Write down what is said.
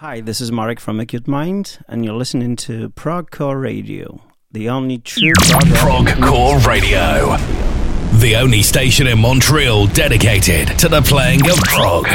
Hi, this is Marek from Acute Mind, and you're listening to Progcore Radio, the only true Progcore Radio, the only station in Montreal dedicated to the playing of prog.